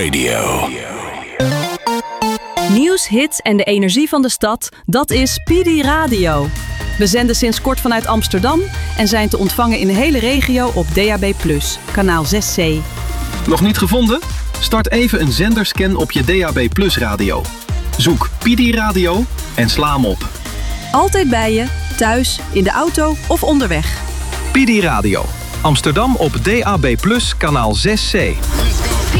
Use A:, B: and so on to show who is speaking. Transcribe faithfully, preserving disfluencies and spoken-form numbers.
A: Radio.
B: Nieuws, hits en de energie van de stad, dat is P D Radio. We zenden sinds kort vanuit Amsterdam en zijn te ontvangen in de hele regio op D A B plus, kanaal zes C.
C: Nog niet gevonden? Start even een zenderscan op je D A B plus radio. Zoek P D Radio en sla hem op.
B: Altijd bij je, thuis, in de auto of onderweg.
C: P D Radio. Amsterdam op D A B plus, kanaal zes C.